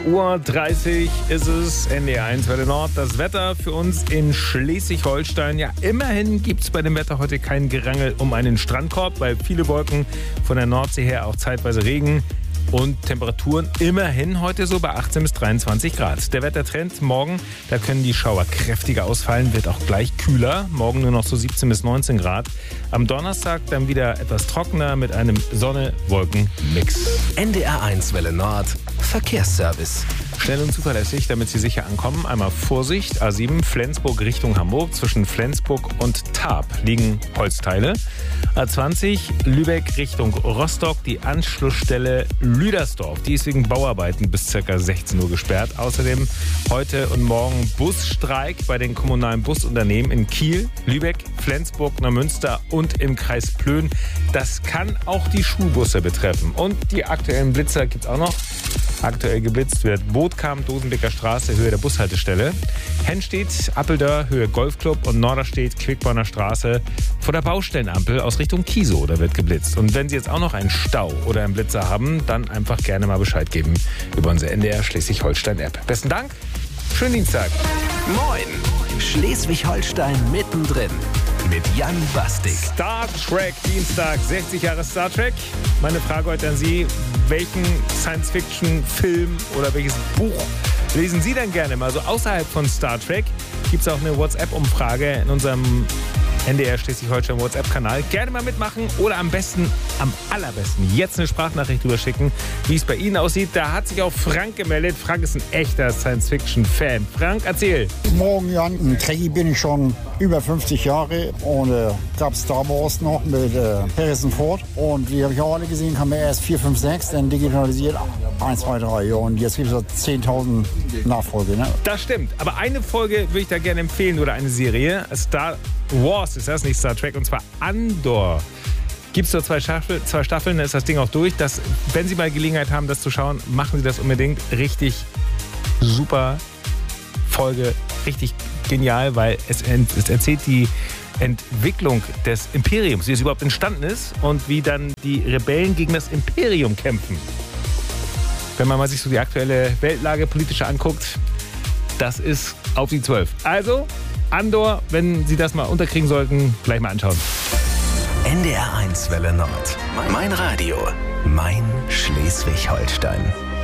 10:30 ist es, NDR 1 Welle Nord. Das Wetter für uns in Schleswig-Holstein. Ja, immerhin gibt es bei dem Wetter heute kein Gerangel um einen Strandkorb, weil viele Wolken von der Nordsee her, auch zeitweise Regen. Und Temperaturen immerhin heute so bei 18 bis 23 Grad. Der Wettertrend morgen, da können die Schauer kräftiger ausfallen, wird auch gleich kühler. Morgen nur noch so 17 bis 19 Grad. Am Donnerstag dann wieder etwas trockener mit einem Sonne-Wolken-Mix. NDR 1 Welle Nord, Verkehrsservice. Schnell und zuverlässig, damit Sie sicher ankommen. Einmal Vorsicht, A7 Flensburg Richtung Hamburg. Zwischen Flensburg und Tarp liegen Holzteile. A20 Lübeck Richtung Rostock. Die Anschlussstelle Lüdersdorf. Die ist wegen Bauarbeiten bis ca. 16 Uhr gesperrt. Außerdem heute und morgen Busstreik bei den kommunalen Busunternehmen in Kiel, Lübeck, Flensburg, Neumünster und im Kreis Plön. Das kann auch die Schulbusse betreffen. Und die aktuellen Blitzer gibt es auch noch. Aktuell geblitzt wird Bothkamp, Dosenbeker Straße, Höhe der Bushaltestelle. Hennstedt, Appeldörr, Höhe Golfclub und Norderstedt, Quickborner Straße vor der Baustellenampel aus Richtung Kiesow. Da wird geblitzt. Und wenn Sie jetzt auch noch einen Stau oder einen Blitzer haben, dann einfach gerne mal Bescheid geben über unsere NDR Schleswig-Holstein-App. Besten Dank, schönen Dienstag. Moin, Schleswig-Holstein mittendrin mit Jan Bastik. Star Trek, Dienstag, 60 Jahre Star Trek. Meine Frage heute an Sie, welchen Science-Fiction-Film oder welches Buch lesen Sie denn gerne mal? So außerhalb von Star Trek gibt es auch eine WhatsApp-Umfrage in unserem NDR Schleswig-Holstein WhatsApp-Kanal. Gerne mal mitmachen oder am allerbesten jetzt eine Sprachnachricht rüberschicken, wie es bei Ihnen aussieht. Da hat sich auch Frank gemeldet. Frank ist ein echter Science-Fiction-Fan. Frank, erzähl. Morgen, Jan. Ein Trekkie bin ich schon über 50 Jahre und gab Star Wars noch mit Harrison Ford. Und die habe ich auch alle gesehen, haben wir erst 4, 5, 6, dann digitalisiert 1, 2, 3. Ja, und jetzt gibt es 10.000 Nachfolge. Ne? Das stimmt. Aber eine Folge würde ich da gerne empfehlen oder eine Serie. Star Wars ist das, nicht Star Trek, und zwar Andor. Gibt es nur 2 Staffeln, dann ist das Ding auch durch. Wenn Sie mal Gelegenheit haben, das zu schauen, machen Sie das unbedingt. Richtig super Folge, richtig genial, weil es erzählt die Entwicklung des Imperiums, wie es überhaupt entstanden ist und wie dann die Rebellen gegen das Imperium kämpfen. Wenn man mal sich so die aktuelle Weltlage politische anguckt, das ist auf die 12. Also Andor, wenn Sie das mal unterkriegen sollten, gleich mal anschauen. NDR 1 Welle Nord. Mein Radio. Mein Schleswig-Holstein.